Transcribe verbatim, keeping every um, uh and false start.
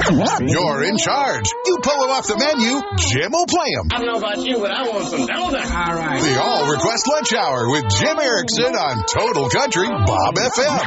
You're in charge. You pull them off the menu, Jim will play them. I don't know about you, but I want some donuts. All right. The All Request Lunch Hour with Jim Erickson on Total Country Bob F M.